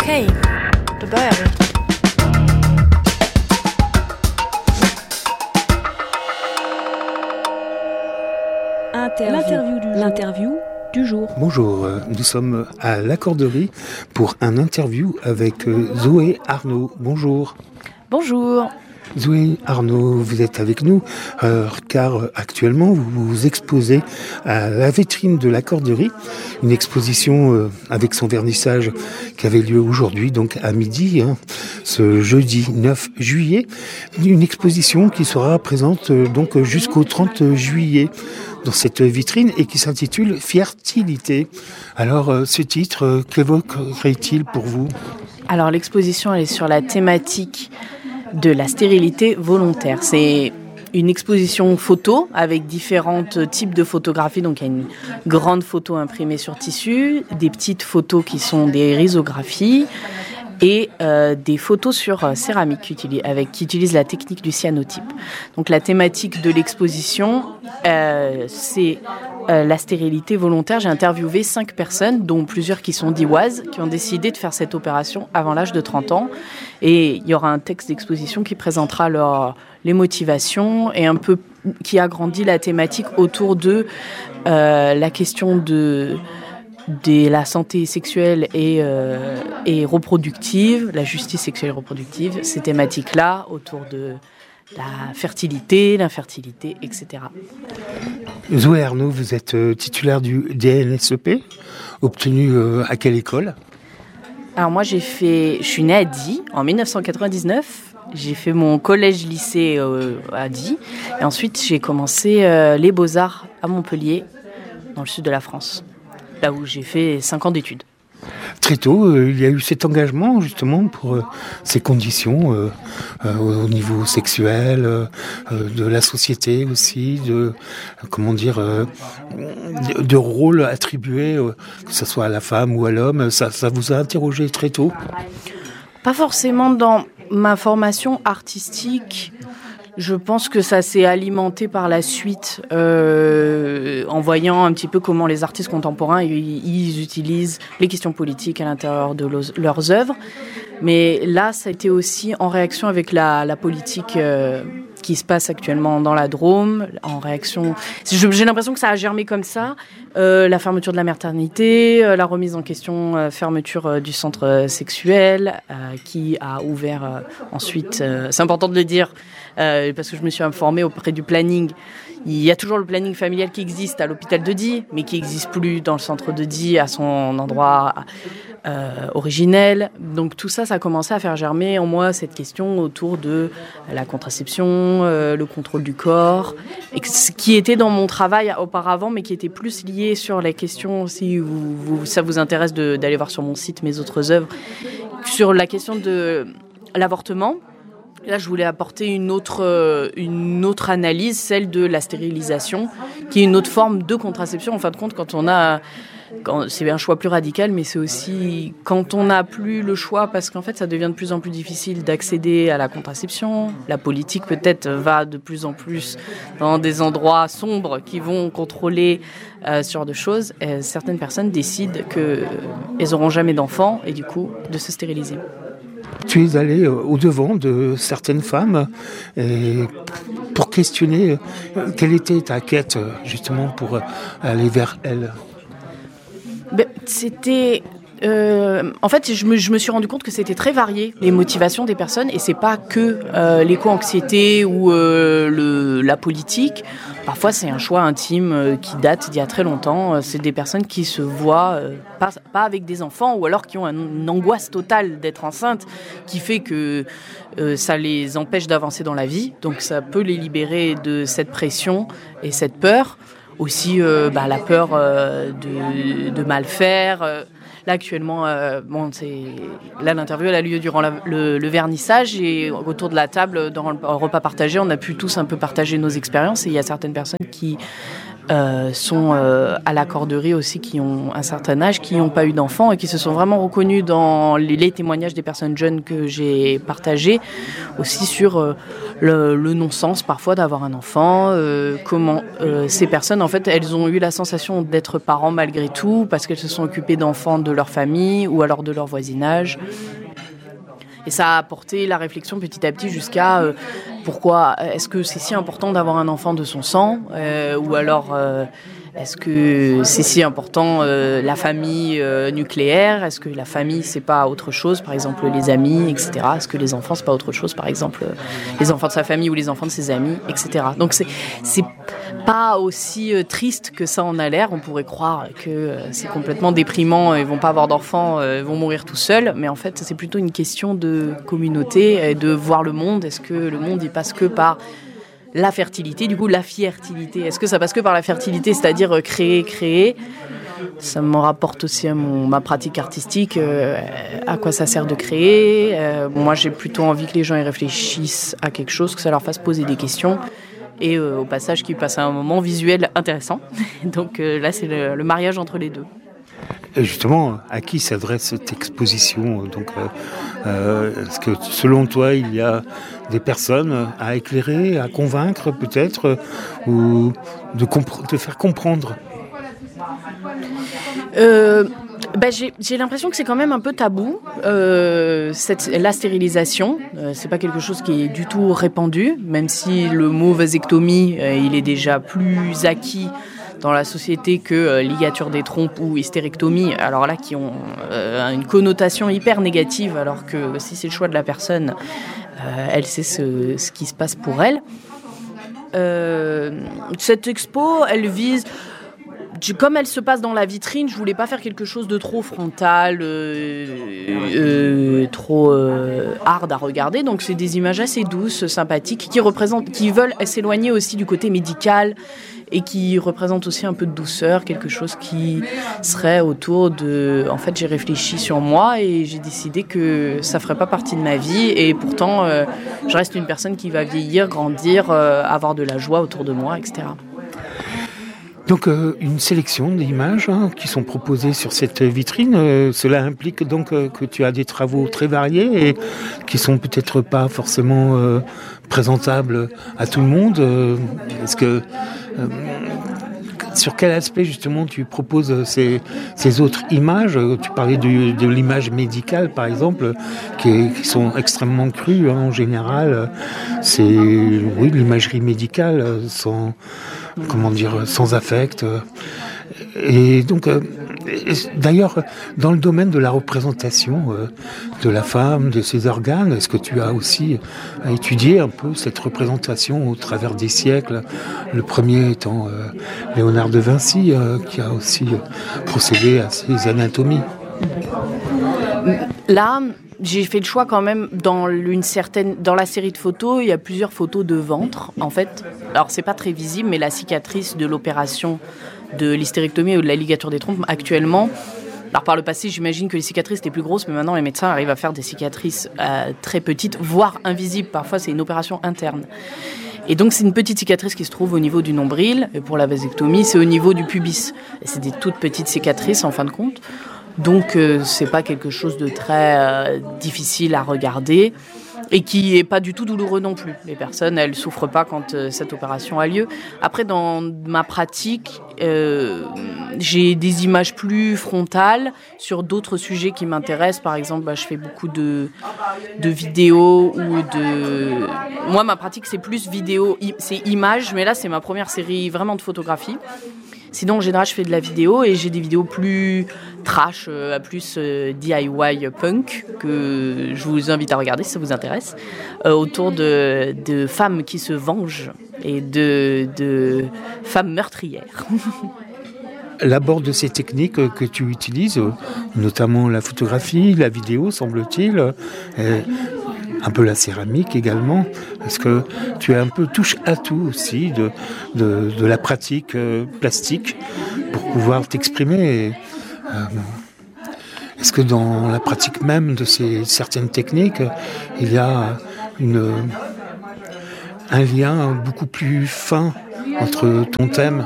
Okay, då börjar vi. L'interview du jour. Bonjour, nous sommes à l'Accorderie pour un interview avec Zoé Arnaud. Bonjour. Bonjour. Zoé Arnaud, vous êtes avec nous car actuellement vous vous exposez à la vitrine de l'Accorderie, une exposition avec son vernissage qui avait lieu aujourd'hui, donc à midi, ce jeudi 9 juillet, une exposition qui sera présente donc jusqu'au 30 juillet dans cette vitrine et qui s'intitule Fertilité. Alors ce titre, qu'évoquerait-il pour vous ? Alors l'exposition elle est sur la thématique de la stérilité volontaire. C'est une exposition photo avec différents types de photographies. Donc il y a une grande photo imprimée sur tissu, des petites photos qui sont des risographies et des photos sur céramique qui utilisent la technique du cyanotype. Donc la thématique de l'exposition, c'est la stérilité volontaire. J'ai interviewé 5 personnes, dont plusieurs qui sont d'Iwaz, qui ont décidé de faire cette opération avant l'âge de 30 ans. Et il y aura un texte d'exposition qui présentera les motivations et un peu qui agrandit la thématique autour de la question de la santé sexuelle et reproductive, la justice sexuelle et reproductive, ces thématiques-là autour de la fertilité, l'infertilité, etc. Zoé Arnaud, vous êtes titulaire du DNSEP, obtenu à quelle école ? Alors moi je suis née à Die en 1999. J'ai fait mon collège-lycée à Die et ensuite j'ai commencé les Beaux-Arts à Montpellier, dans le sud de la France, là où j'ai fait 5 ans d'études. Très tôt, il y a eu cet engagement justement pour ces conditions au niveau sexuel, de la société aussi, de rôle attribué, que ce soit à la femme ou à l'homme. Ça vous a interrogé très tôt ? Pas forcément dans ma formation artistique. Je pense que ça s'est alimenté par la suite en voyant un petit peu comment les artistes contemporains ils utilisent les questions politiques à l'intérieur de leurs œuvres. Mais là, ça a été aussi en réaction avec la politique qui se passe actuellement dans la Drôme. En réaction, j'ai l'impression que ça a germé comme ça. La fermeture de la maternité, la remise en question, fermeture du centre sexuel, qui a ouvert ensuite. C'est important de le dire parce que je me suis informée auprès du planning. Il y a toujours le planning familial qui existe à l'hôpital de Die, mais qui n'existe plus dans le centre de Die à son endroit originel. Donc tout ça, ça a commencé à faire germer en moi cette question autour de la contraception, le contrôle du corps, et qui était dans mon travail auparavant, mais qui était plus lié sur les questions, si ça vous intéresse d'aller voir sur mon site mes autres œuvres, sur la question de l'avortement. Là, je voulais apporter une autre analyse, celle de la stérilisation, qui est une autre forme de contraception. En fin de compte, c'est un choix plus radical, mais c'est aussi quand on n'a plus le choix, parce qu'en fait, ça devient de plus en plus difficile d'accéder à la contraception. La politique, peut-être, va de plus en plus dans des endroits sombres qui vont contrôler ce genre de choses. Et certaines personnes décident qu'elles n'auront jamais d'enfants et du coup, de se stériliser. Tu es allé au-devant de certaines femmes pour questionner quelle était ta quête justement pour aller vers elles. C'était... en fait, je me suis rendu compte que c'était très varié, les motivations des personnes, et c'est pas que l'éco-anxiété ou la politique. Parfois, c'est un choix intime qui date d'il y a très longtemps. C'est des personnes qui se voient pas avec des enfants, ou alors qui ont une angoisse totale d'être enceinte, qui fait que ça les empêche d'avancer dans la vie. Donc, ça peut les libérer de cette pression et cette peur. Aussi, la peur de mal faire. Là, actuellement, l'interview elle a lieu durant le vernissage, et autour de la table, dans le repas partagé, on a pu tous un peu partager nos expériences, et il y a certaines personnes qui sont à la corderie aussi, qui ont un certain âge, qui n'ont pas eu d'enfants et qui se sont vraiment reconnus dans les témoignages des personnes jeunes que j'ai partagés, aussi sur le non-sens parfois d'avoir un enfant, comment ces personnes, en fait, elles ont eu la sensation d'être parents malgré tout, parce qu'elles se sont occupées d'enfants de leur famille ou alors de leur voisinage. Et ça a apporté la réflexion petit à petit jusqu'à pourquoi est-ce que c'est si important d'avoir un enfant de son sang, ou alors est-ce que c'est si important la famille nucléaire, est-ce que la famille c'est pas autre chose, par exemple les amis, etc. Est-ce que les enfants c'est pas autre chose, par exemple les enfants de sa famille ou les enfants de ses amis, etc. Donc c'est pas aussi triste que ça en a l'air. On pourrait croire que c'est complètement déprimant, ils vont pas avoir d'enfants, ils vont mourir tout seuls, mais en fait c'est plutôt une question de communauté et de voir le monde. Est-ce que le monde il passe que par la fertilité, du coup la fiertilité, est-ce que ça passe que par la fertilité, c'est-à-dire créer? Ça me rapporte aussi à ma pratique artistique, à quoi ça sert de créer. Moi j'ai plutôt envie que les gens y réfléchissent à quelque chose, que ça leur fasse poser des questions. Et au passage qu'ils passent un moment visuel intéressant. Donc là, c'est le mariage entre les deux. Et justement, à qui s'adresse cette exposition? Donc, est-ce que selon toi, il y a des personnes à éclairer, à convaincre peut-être, ou de faire comprendre? J'ai l'impression que c'est quand même un peu tabou, la stérilisation. C'est pas quelque chose qui est du tout répandu, même si le mot vasectomie, il est déjà plus acquis dans la société que ligature des trompes ou hystérectomie, alors là qui ont une connotation hyper négative, alors que si c'est le choix de la personne, elle sait ce qui se passe pour elle. Cette expo, elle vise... Comme elle se passe dans la vitrine, je voulais pas faire quelque chose de trop frontal, trop hard à regarder. Donc c'est des images assez douces, sympathiques, qui veulent s'éloigner aussi du côté médical et qui représentent aussi un peu de douceur, quelque chose qui serait autour de... En fait, j'ai réfléchi sur moi et j'ai décidé que ça ferait pas partie de ma vie. Et pourtant, je reste une personne qui va vieillir, grandir, avoir de la joie autour de moi, etc. Donc une sélection d'images qui sont proposées sur cette vitrine, cela implique donc que tu as des travaux très variés et qui sont peut-être pas forcément présentables à tout le monde. Est-ce que sur quel aspect justement tu proposes ces autres images? Tu parlais de l'image médicale par exemple, qui sont extrêmement crues en général. C'est de l'imagerie médicale sans affect. Et donc, d'ailleurs, dans le domaine de la représentation de la femme, de ses organes, est-ce que tu as aussi étudié un peu cette représentation au travers des siècles? Le premier étant Léonard de Vinci, qui a aussi procédé à ces anatomies. Là, j'ai fait le choix quand même dans la série de photos, il y a plusieurs photos de ventre en fait. Alors c'est pas très visible, mais la cicatrice de l'opération de l'hystérectomie ou de la ligature des trompes actuellement. Alors par le passé, j'imagine que les cicatrices étaient plus grosses, mais maintenant les médecins arrivent à faire des cicatrices très petites, voire invisibles. Parfois c'est une opération interne. Et donc c'est une petite cicatrice qui se trouve au niveau du nombril. Et pour la vasectomie, c'est au niveau du pubis. Et c'est des toutes petites cicatrices en fin de compte. Donc c'est pas quelque chose de très difficile à regarder et qui est pas du tout douloureux non plus. Les personnes, elles souffrent pas quand cette opération a lieu. Après, dans ma pratique, j'ai des images plus frontales sur d'autres sujets qui m'intéressent. Par exemple, je fais beaucoup de vidéos ou de... Moi, ma pratique, c'est plus vidéo, c'est images, mais là, c'est ma première série vraiment de photographie. Sinon, en général, je fais de la vidéo et j'ai des vidéos plus trash, plus DIY punk, que je vous invite à regarder si ça vous intéresse, autour de femmes qui se vengent et de femmes meurtrières. L'abord de ces techniques que tu utilises, notamment la photographie, la vidéo, semble-t-il, un peu la céramique également. Est-ce que tu es un peu touche à tout aussi de la pratique plastique pour pouvoir t'exprimer? Est-ce que dans la pratique même de certaines techniques, il y a un lien beaucoup plus fin entre ton thème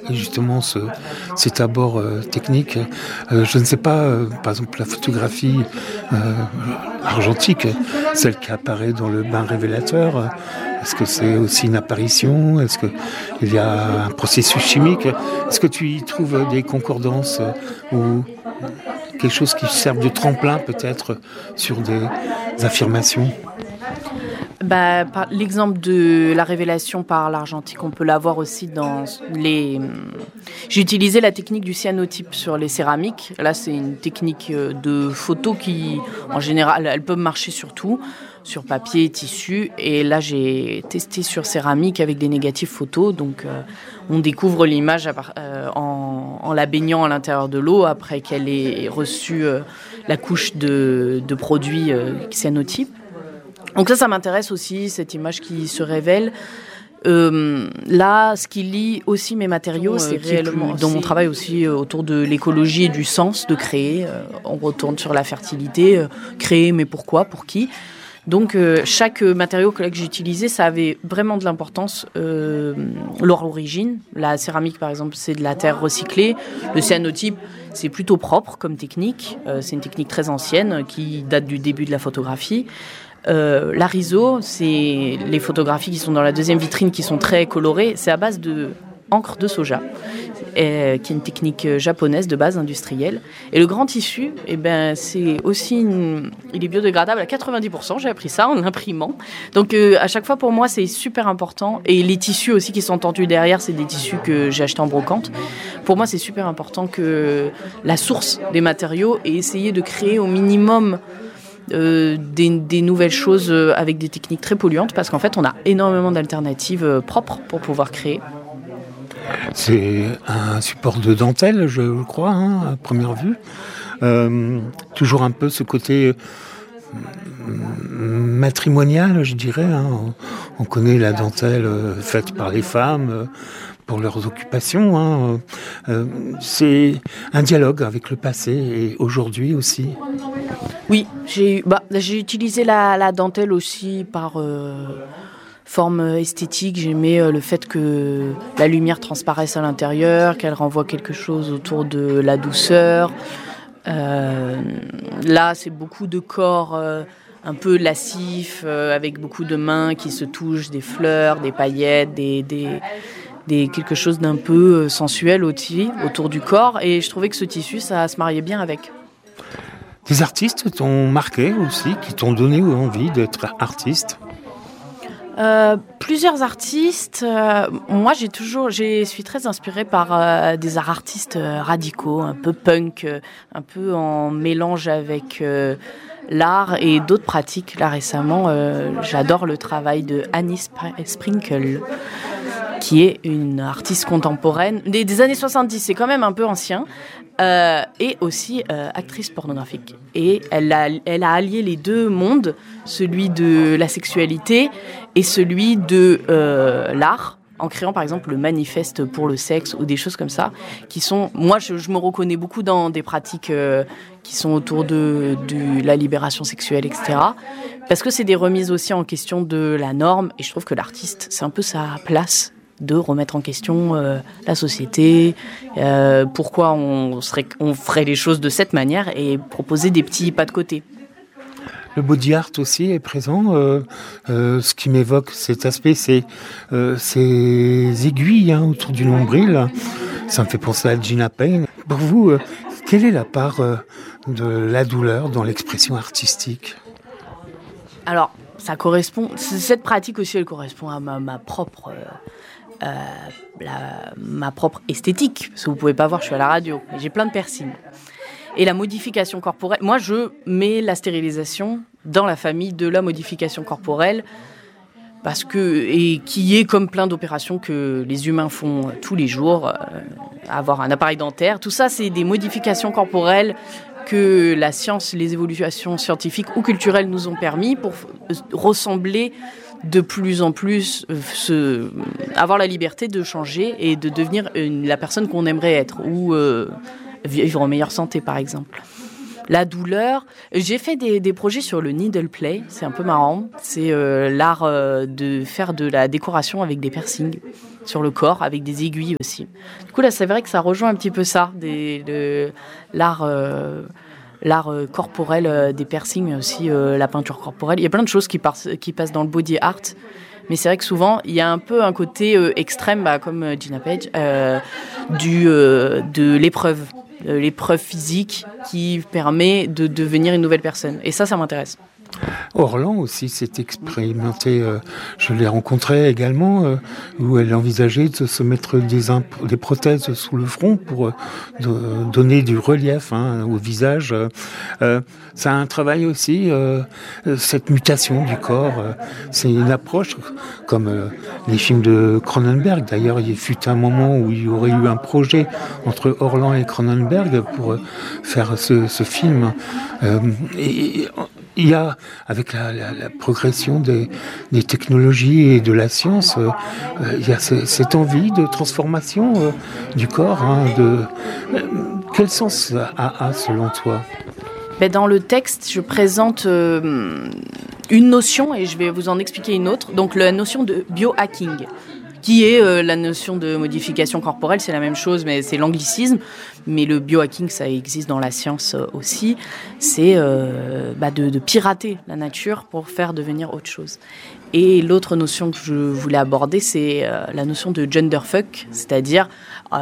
justement cet abord technique. Je ne sais pas, par exemple la photographie argentique, celle qui apparaît dans le bain révélateur, est-ce que c'est aussi une apparition? Est-ce qu'il y a un processus chimique? Est-ce que tu y trouves des concordances ou quelque chose qui serve de tremplin peut-être sur des affirmations? L'exemple de la révélation par l'argentique, on peut l'avoir aussi dans les... J'ai utilisé la technique du cyanotype sur les céramiques. Là, c'est une technique de photo qui, en général, elle peut marcher sur tout, sur papier, tissu. Et là, j'ai testé sur céramique avec des négatifs photos. Donc, on découvre l'image en la baignant à l'intérieur de l'eau après qu'elle ait reçu la couche de produits cyanotypes. Donc ça m'intéresse aussi, cette image qui se révèle. Là, ce qui lie aussi mes matériaux, c'est réellement dans mon travail aussi autour de l'écologie et du sens de créer. On retourne sur la fertilité, créer, mais pourquoi, pour qui? Donc chaque matériau que j'ai utilisé, ça avait vraiment de l'importance. Leur origine, la céramique par exemple, c'est de la terre recyclée. Le cyanotype, c'est plutôt propre comme technique. C'est une technique très ancienne qui date du début de la photographie. L'arizo, c'est les photographies qui sont dans la deuxième vitrine qui sont très colorées. C'est à base de encre de soja, qui est une technique japonaise de base industrielle. Et le grand tissu, c'est aussi il est biodégradable à 90%. J'ai appris ça en l'imprimant. Donc à chaque fois pour moi c'est super important. Et les tissus aussi qui sont tendus derrière, c'est des tissus que j'ai achetés en brocante. Pour moi c'est super important que la source des matériaux et essayer de créer au minimum des nouvelles choses avec des techniques très polluantes parce qu'en fait on a énormément d'alternatives propres pour pouvoir créer. C'est un support de dentelle, je crois, à première vue. Toujours un peu ce côté matrimonial, je dirais. On connaît la dentelle faite par les femmes pour leurs occupations. C'est un dialogue avec le passé et aujourd'hui aussi. Oui, j'ai utilisé la dentelle aussi par forme esthétique. J'aimais le fait que la lumière transparaisse à l'intérieur, qu'elle renvoie quelque chose autour de la douceur. Là, c'est beaucoup de corps un peu lascifs, avec beaucoup de mains qui se touchent, des fleurs, des paillettes, quelque chose d'un peu sensuel aussi autour du corps. Et je trouvais que ce tissu, ça se mariait bien avec. Des artistes t'ont marqué aussi, qui t'ont donné envie d'être artiste? Plusieurs artistes. Moi, je suis très inspirée par des artistes radicaux, un peu punk, un peu en mélange avec l'art et d'autres pratiques. Là, récemment, j'adore le travail de Annie Sprinkle, qui est une artiste contemporaine des années 70. C'est quand même un peu ancien. Et aussi actrice pornographique. Et elle a allié les deux mondes, celui de la sexualité et celui de l'art, en créant par exemple le manifeste pour le sexe ou des choses comme ça, qui sont... Moi, je me reconnais beaucoup dans des pratiques qui sont autour de la libération sexuelle, etc. Parce que c'est des remises aussi en question de la norme, et je trouve que l'artiste, c'est un peu sa place de remettre en question la société, pourquoi on ferait les choses de cette manière et proposer des petits pas de côté. Le body art aussi est présent. Ce qui m'évoque cet aspect, c'est ces aiguilles autour du nombril. Ça me fait penser à Gina Payne. Pour vous, quelle est la part de la douleur dans l'expression artistique ? Alors, ça correspond. Cette pratique aussi, elle correspond à ma propre esthétique. Parce que vous pouvez pas voir, je suis à la radio, mais j'ai plein de piercings. Et la modification corporelle, moi je mets la stérilisation dans la famille de la modification corporelle, et qui est comme plein d'opérations que les humains font tous les jours, avoir un appareil dentaire, tout ça c'est des modifications corporelles que la science, les évolutions scientifiques ou culturelles nous ont permis pour ressembler de plus en plus, avoir la liberté de changer et de devenir la personne qu'on aimerait être, ou vivre en meilleure santé par exemple. la douleur. J'ai fait des projets sur le needle play, c'est un peu marrant. C'est l'art de faire de la décoration avec des piercings sur le corps, avec des aiguilles aussi. Du coup, là, c'est vrai que ça rejoint un petit peu ça, l'art corporel des piercings, mais aussi la peinture corporelle. Il y a plein de choses qui passent dans le body art. Mais c'est vrai que souvent, il y a un peu un côté extrême, comme Gina Page, de l'épreuve physique qui permet de devenir une nouvelle personne. Et ça m'intéresse. Orlan aussi s'est expérimentée, je l'ai rencontrée également, où elle envisageait de se mettre des prothèses sous le front pour donner du relief au visage. Ça a un travail aussi, cette mutation du corps. C'est une approche comme les films de Cronenberg. D'ailleurs, il fut un moment où il y aurait eu un projet entre Orlan et Cronenberg pour faire ce film. Il y a, avec la progression des technologies et de la science, il y a cette envie de transformation du corps. Quel sens a selon toi ? Dans le texte, je présente une notion, et je vais vous en expliquer une autre. Donc la notion de biohacking, qui est la notion de modification corporelle, c'est la même chose, mais c'est l'anglicisme. Mais le biohacking, ça existe dans la science aussi. C'est de pirater la nature pour faire devenir autre chose. Et l'autre notion que je voulais aborder, c'est la notion de genderfuck, c'est-à-dire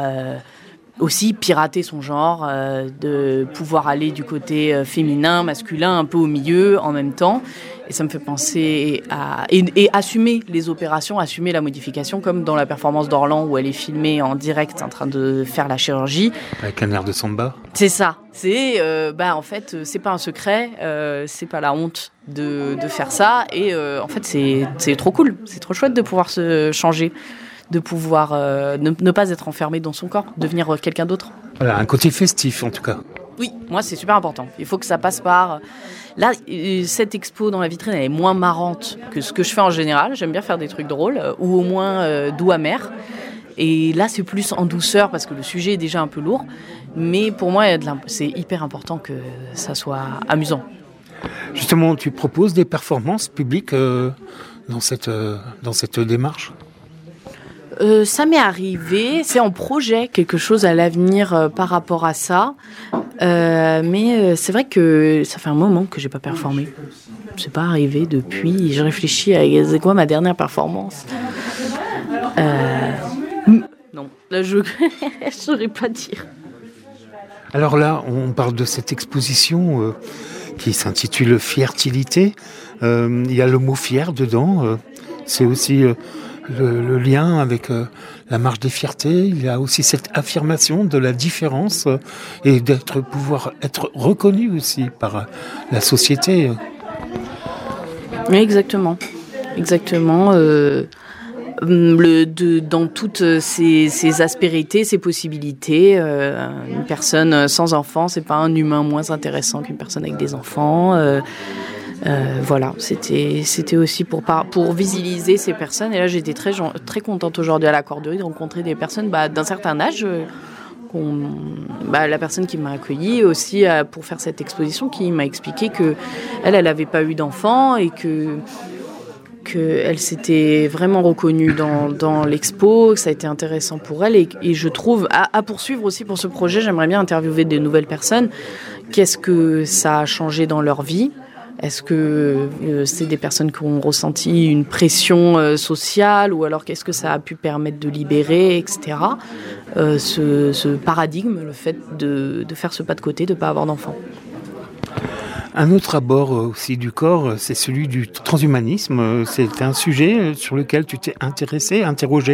aussi pirater son genre, de pouvoir aller du côté féminin, masculin, un peu au milieu en même temps. Et ça me fait penser et assumer les opérations, assumer la modification, comme dans la performance d'Orlan où elle est filmée en direct en train de faire la chirurgie. Avec un air de samba. C'est ça. C'est en fait, c'est pas un secret, c'est pas la honte de faire ça. Et en fait, c'est trop cool, c'est trop chouette de pouvoir se changer, de pouvoir ne pas être enfermé dans son corps, devenir quelqu'un d'autre. Voilà, un côté festif en tout cas. Oui, moi c'est super important. Il faut que ça passe par... Là, cette expo dans la vitrine, elle est moins marrante que ce que je fais en général. J'aime bien faire des trucs drôles, ou au moins doux amers. Et là, c'est plus en douceur, parce que le sujet est déjà un peu lourd. Mais pour moi, c'est hyper important que ça soit amusant. Justement, tu proposes des performances publiques dans cette démarche ? Ça m'est arrivé, c'est en projet, quelque chose à l'avenir par rapport à ça. Mais c'est vrai que ça fait un moment que j'ai pas performé. C'est pas arrivé depuis. Je réfléchis à c'est quoi ma dernière performance. Non, là je saurais pas dire. Alors là, on parle de cette exposition qui s'intitule Fiertilité. Il y a le mot fier dedans. C'est aussi le lien avec la marche des fiertés. Il y a aussi cette affirmation de la différence et pouvoir être reconnu aussi par la société. Oui, exactement. Dans toutes ces aspérités, ces possibilités, une personne sans enfant, c'est pas un humain moins intéressant qu'une personne avec des enfants. Voilà, c'était aussi pour visualiser ces personnes. Et là, j'étais très contente aujourd'hui à la Corderie de rencontrer des personnes d'un certain âge. La personne qui m'a accueillie aussi pour faire cette exposition, qui m'a expliqué que elle n'avait pas eu d'enfant et qu'elle s'était vraiment reconnue dans l'expo, que ça a été intéressant pour elle. Et je trouve, à poursuivre aussi pour ce projet, j'aimerais bien interviewer des nouvelles personnes. Qu'est-ce que ça a changé dans leur vie ? Est-ce que c'est des personnes qui ont ressenti une pression sociale, ou alors qu'est-ce que ça a pu permettre de libérer, etc. Ce paradigme, le fait de faire ce pas de côté, de ne pas avoir d'enfant. Un autre abord aussi du corps, c'est celui du transhumanisme. C'est un sujet sur lequel tu t'es interrogé ?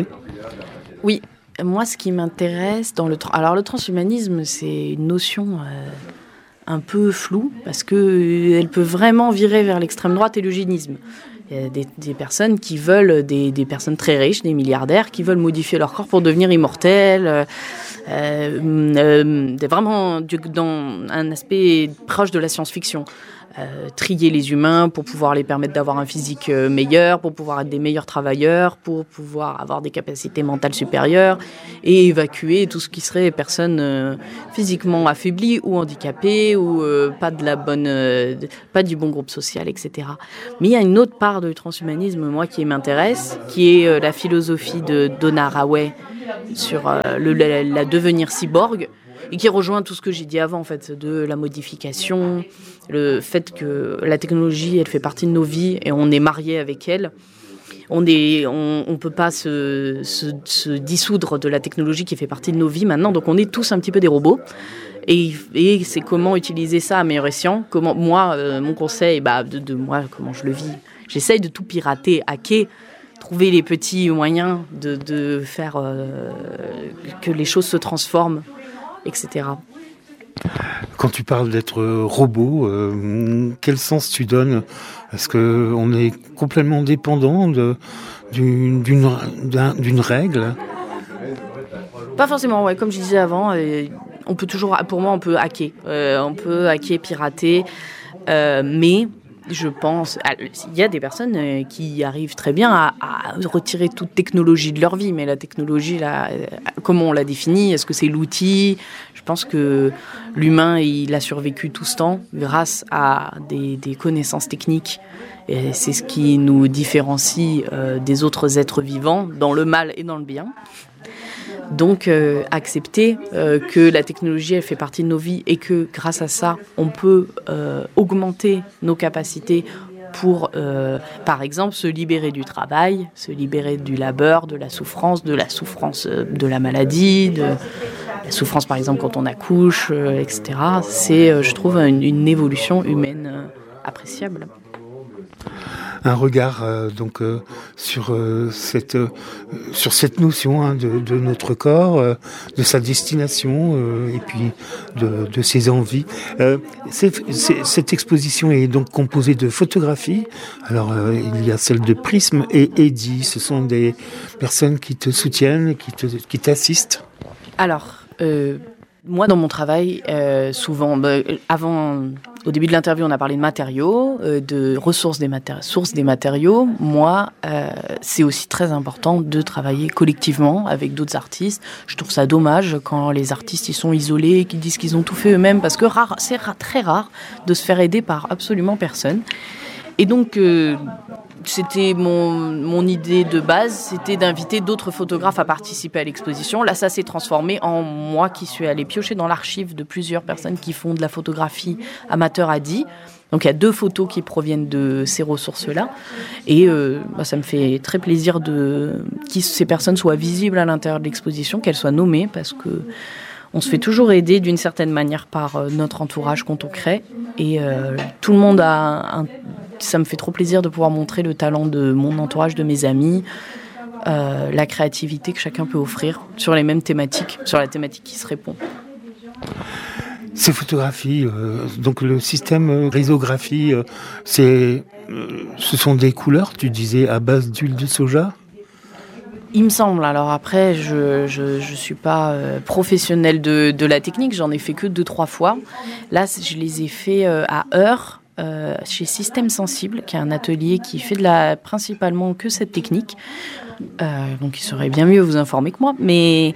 Oui, moi ce qui m'intéresse alors le transhumanisme, c'est une notion un peu floue, parce qu'elle peut vraiment virer vers l'extrême droite et l'eugénisme. Il y a des personnes qui veulent, des personnes très riches, des milliardaires, qui veulent modifier leur corps pour devenir immortels. vraiment dans un aspect proche de la science-fiction. Trier les humains pour pouvoir les permettre d'avoir un physique meilleur, pour pouvoir être des meilleurs travailleurs, pour pouvoir avoir des capacités mentales supérieures et évacuer tout ce qui serait personnes physiquement affaiblies ou handicapées ou pas du bon groupe social, etc. Mais il y a une autre part du transhumanisme, moi, qui m'intéresse, qui est la philosophie de Donna Haraway sur la devenir cyborg, et qui rejoint tout ce que j'ai dit avant, en fait, de la modification, le fait que la technologie, elle fait partie de nos vies et on est marié avec elle. On peut pas se dissoudre de la technologie qui fait partie de nos vies maintenant, donc on est tous un petit peu des robots. Et c'est comment utiliser ça à meilleur escient. Comment, moi, mon conseil, de moi, comment je le vis. J'essaye de tout pirater, hacker, trouver les petits moyens de faire que les choses se transforment, etc. Quand tu parles d'être robot, quel sens tu donnes ? Est-ce qu'on est complètement dépendant d'une règle ? Pas forcément, ouais. Comme je disais avant, on peut hacker. On peut hacker, pirater, mais je pense, il y a des personnes qui arrivent très bien à retirer toute technologie de leur vie, mais la technologie, là, comment on la définit ? Est-ce que c'est l'outil ? Je pense que l'humain, il a survécu tout ce temps grâce à des connaissances techniques. Et c'est ce qui nous différencie des autres êtres vivants, dans le mal et dans le bien. Donc, accepter que la technologie, elle fait partie de nos vies et que, grâce à ça, on peut augmenter nos capacités pour, par exemple, se libérer du travail, se libérer du labeur, de la souffrance de la maladie, de la souffrance, par exemple, quand on accouche, etc. C'est, je trouve, une évolution humaine appréciable. Un regard sur cette notion de notre corps, de sa destination et puis de ses envies. Cette exposition est donc composée de photographies. Alors il y a celle de Prism et Eddy. Ce sont des personnes qui te soutiennent, qui t'assistent. Alors, moi, dans mon travail, souvent, au début de l'interview, on a parlé de matériaux, de sources des matériaux. Moi, c'est aussi très important de travailler collectivement avec d'autres artistes. Je trouve ça dommage quand les artistes ils sont isolés et qu'ils disent qu'ils ont tout fait eux-mêmes, parce que c'est très rare de se faire aider par absolument personne. Et donc, c'était mon idée de base, c'était d'inviter d'autres photographes à participer à l'exposition. Là, ça s'est transformé en moi qui suis allée piocher dans l'archive de plusieurs personnes qui font de la photographie amateur à Die. Donc, il y a 2 photos qui proviennent de ces ressources-là. Et ça me fait très plaisir que ces personnes soient visibles à l'intérieur de l'exposition, qu'elles soient nommées, parce que on se fait toujours aider d'une certaine manière par notre entourage quand on crée. Et tout le monde ça me fait trop plaisir de pouvoir montrer le talent de mon entourage, de mes amis, la créativité que chacun peut offrir sur les mêmes thématiques, sur la thématique qui se répond. Ces photographies, donc le système risographie, ce sont des couleurs, tu disais, à base d'huile de soja ? Il me semble. Alors après, je suis pas professionnelle de la technique. J'en ai fait que 2-3 fois. Là, je les ai fait à Heure, chez Système Sensible, qui est un atelier qui fait principalement que cette technique. Donc il serait bien mieux vous informer que moi, mais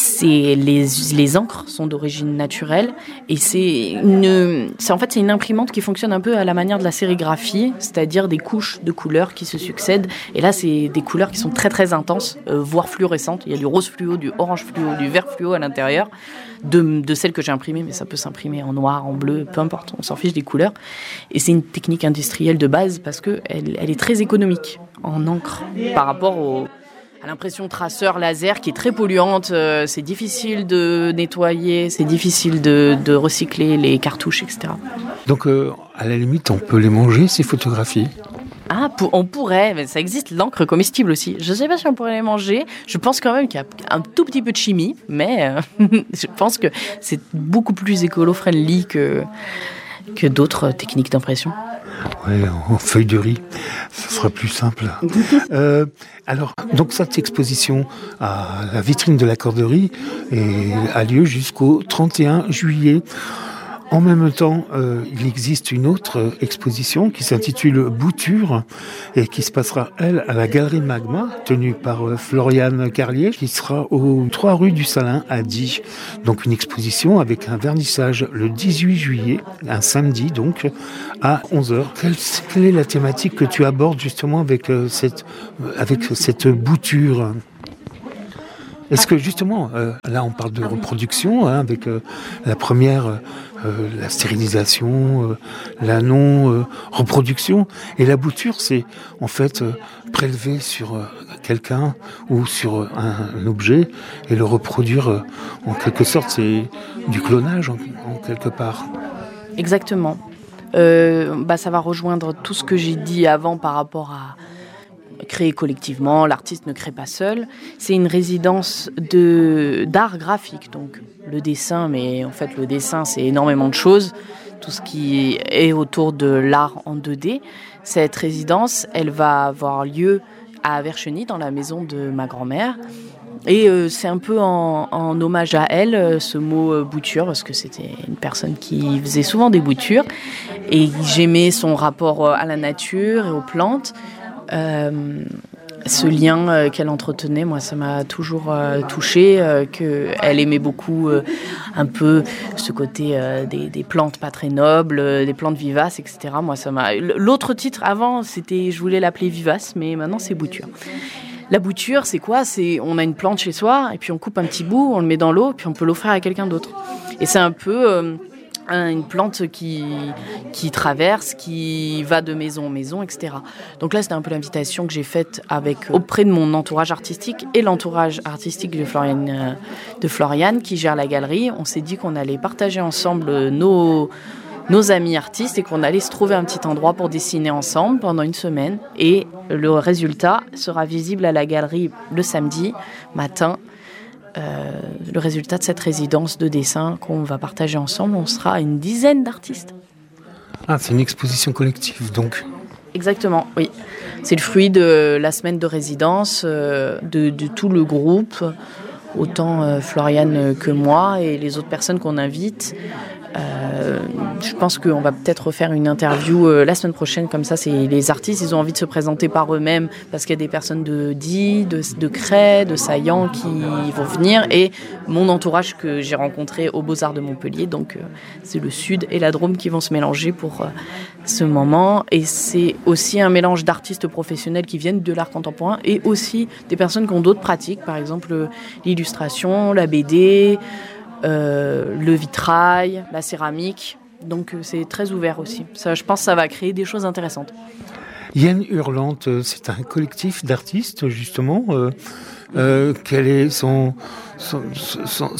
les encres sont d'origine naturelle et c'est une imprimante qui fonctionne un peu à la manière de la sérigraphie, c'est-à-dire des couches de couleurs qui se succèdent. Et là, c'est des couleurs qui sont très très intenses, voire fluorescentes. Il y a du rose fluo, du orange fluo, du vert fluo à l'intérieur de celles que j'ai imprimées, mais ça peut s'imprimer en noir, en bleu, peu importe, on s'en fiche des couleurs. Et c'est une technique industrielle de base parce que elle est très économique en encre par rapport à l'impression traceur laser qui est très polluante. C'est difficile de nettoyer, c'est difficile de recycler les cartouches, etc. Donc à la limite, on peut les manger, ces photographies ? Ah, on pourrait, mais ça existe, l'encre comestible aussi. Je ne sais pas si on pourrait les manger. Je pense quand même qu'il y a un tout petit peu de chimie, mais je pense que c'est beaucoup plus écolo-friendly que d'autres techniques d'impression. Ouais, en feuille de riz, ça sera plus simple. Alors, donc cette exposition à la vitrine de la Corderie a lieu jusqu'au 31 juillet. En même temps, il existe une autre exposition qui s'intitule Bouture et qui se passera, elle, à la Galerie Magma, tenue par Floriane Carlier, qui sera aux 3 rue du Salin à Die. Donc une exposition avec un vernissage le 18 juillet, un samedi donc, à 11h. Quelle est la thématique que tu abordes justement avec cette bouture ? Est-ce que justement, là on parle de reproduction, avec la première, la stérilisation, la non-reproduction, et la bouture c'est en fait prélever sur quelqu'un ou sur un objet et le reproduire en quelque sorte, c'est du clonage en quelque part. Exactement. Ça va rejoindre tout ce que j'ai dit avant par rapport à créer collectivement, l'artiste ne crée pas seul. C'est une résidence d'art graphique, donc le dessin, mais en fait le dessin c'est énormément de choses, tout ce qui est autour de l'art en 2D. Cette résidence, elle va avoir lieu à Vercheny, dans la maison de ma grand-mère. Et c'est un peu en hommage à elle, ce mot bouture, parce que c'était une personne qui faisait souvent des boutures. Et j'aimais son rapport à la nature et aux plantes. Ce lien qu'elle entretenait, moi, ça m'a toujours touchée, qu'elle aimait beaucoup un peu ce côté des plantes pas très nobles, des plantes vivaces, etc. Moi, ça m'a... L'autre titre avant, c'était, je voulais l'appeler Vivace, mais maintenant c'est Bouture. La bouture, c'est quoi ? On a une plante chez soi, et puis on coupe un petit bout, on le met dans l'eau, puis on peut l'offrir à quelqu'un d'autre. Et c'est un peu une plante qui traverse, qui va de maison en maison, etc. Donc là, c'était un peu l'invitation que j'ai faite auprès de mon entourage artistique et l'entourage artistique de Floriane, qui gère la galerie. On s'est dit qu'on allait partager ensemble nos amis artistes et qu'on allait se trouver un petit endroit pour dessiner ensemble pendant une semaine. Et le résultat sera visible à la galerie le samedi matin. Le résultat de cette résidence de dessin qu'on va partager ensemble, on sera une dizaine d'artistes. Ah, c'est une exposition collective donc. Exactement, oui. C'est le fruit de la semaine de résidence de tout le groupe, autant Floriane que moi et les autres personnes qu'on invite. Je pense qu'on va peut-être refaire une interview la semaine prochaine, comme ça c'est les artistes, ils ont envie de se présenter par eux-mêmes parce qu'il y a des personnes de Die, de Cray, de Saillant qui vont venir et mon entourage que j'ai rencontré aux Beaux-Arts de Montpellier, donc c'est le Sud et la Drôme qui vont se mélanger pour ce moment, et c'est aussi un mélange d'artistes professionnels qui viennent de l'art contemporain et aussi des personnes qui ont d'autres pratiques, par exemple l'illustration, la BD, le vitrail, la céramique. Donc c'est très ouvert aussi. Ça, je pense que ça va créer des choses intéressantes. Hyène Hurlante, c'est un collectif d'artistes justement. Quel est son motif ?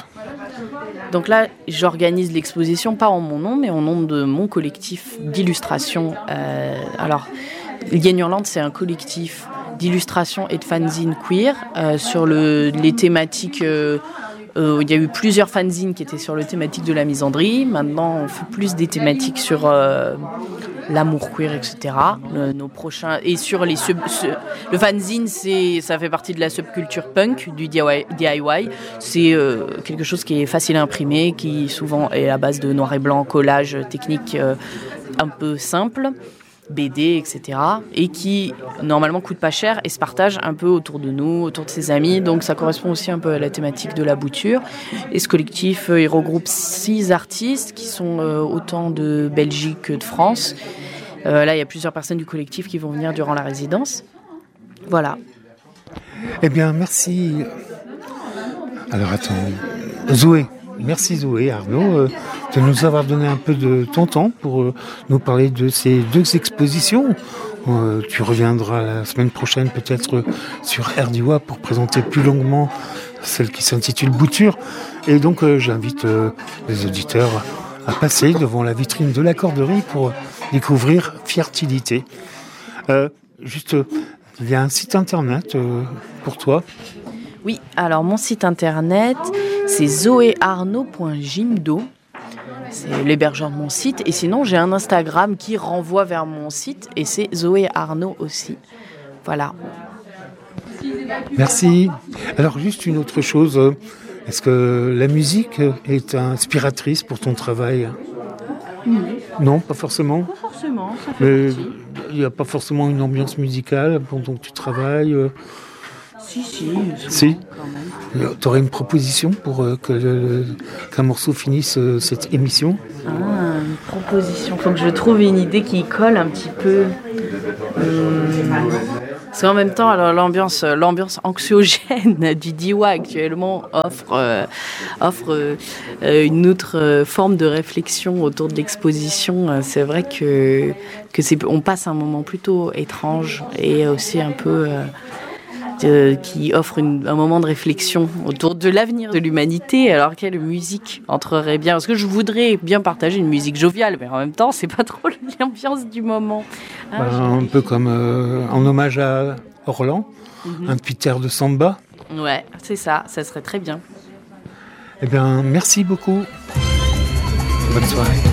Donc là, j'organise l'exposition pas en mon nom, mais en nom de mon collectif d'illustration. Alors, Hyène Hurlante, c'est un collectif d'illustration et de fanzine queer sur les thématiques. Il y a eu plusieurs fanzines qui étaient sur le thématique de la misandrie. Maintenant, on fait plus des thématiques sur l'amour queer, etc. Nos prochains et sur le fanzine, ça fait partie de la subculture punk, du DIY. C'est quelque chose qui est facile à imprimer, qui souvent est à base de noir et blanc, collage, technique un peu simple. BD, etc. et qui normalement coûte pas cher et se partage un peu autour de nous, autour de ses amis, donc ça correspond aussi un peu à la thématique de la bouture. Et ce collectif, il regroupe 6 artistes qui sont autant de Belgique que de France. Là, il y a plusieurs personnes du collectif qui vont venir durant la résidence. Voilà. Eh bien, merci. Alors attends, Zoé. Merci Zoé, Arnaud, de nous avoir donné un peu de ton temps pour nous parler de ces 2 expositions. Tu reviendras la semaine prochaine peut-être sur RDIWA pour présenter plus longuement celle qui s'intitule Bouture. Et donc j'invite les auditeurs à passer devant la vitrine de la Corderie pour découvrir Fiertilité. Juste, il y a un site internet pour toi. Oui, alors mon site internet, c'est zoéarnaud.jimdo. C'est l'hébergeur de mon site. Et sinon, j'ai un Instagram qui renvoie vers mon site et c'est Zoé Arnaud aussi. Voilà. Merci. Alors, juste une autre chose. Est-ce que la musique est inspiratrice pour ton travail ? Non, pas forcément. Pas forcément, ça fait Mais partie. il n'y a pas forcément une ambiance musicale pendant que tu travailles. Si, Si. quand même. Tu aurais une proposition pour qu'un morceau finisse cette émission ? Une proposition. Faut que je trouve une idée qui colle un petit peu. Parce qu'en même temps, alors l'ambiance anxiogène du Diois actuellement offre une autre forme de réflexion autour de l'exposition. C'est vrai que on passe un moment plutôt étrange et aussi un peu qui offre un moment de réflexion autour de l'avenir de l'humanité, alors quelle musique entrerait bien, parce que je voudrais bien partager une musique joviale, mais en même temps c'est pas trop l'ambiance du moment. Un peu comme en hommage à Orlan, un petit air de samba. Ouais, c'est ça serait très bien. Eh bien, merci beaucoup. Bonne soirée.